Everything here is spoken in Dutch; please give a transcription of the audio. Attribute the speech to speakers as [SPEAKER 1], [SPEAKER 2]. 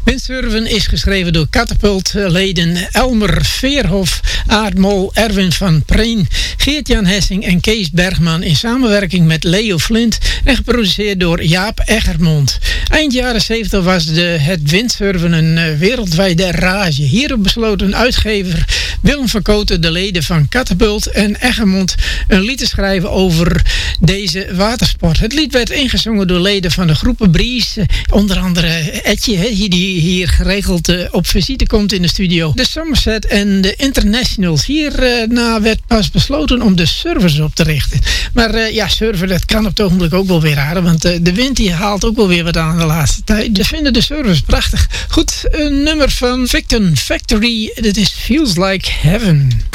[SPEAKER 1] Windsurfen is geschreven door Catapult-leden Elmer Veerhof, Aardmol, Erwin van Preen, Geert-Jan Hessing en Kees Bergman in samenwerking met Leo Flint en geproduceerd door Jaap Eggermond. Eind jaren 70 was het windsurfen een wereldwijde rage. Hierop besloten uitgever Willem van Kooten de leden van Catapult en Eggermond een lied te schrijven over deze watersport. Het lied werd ingezongen door leden van de groepen Breeze, onder andere Etje, die hier geregeld op visite komt in de studio. De Somerset en de Internationals. Hierna werd pas besloten om de servers op te richten. Maar surfen, dat kan op het ogenblik ook wel weer aardig, want de wind die haalt ook wel weer wat aan de laatste tijd. Dus vinden de servers prachtig. Goed, een nummer van Victon Factory. Dit is Feels Like Heaven.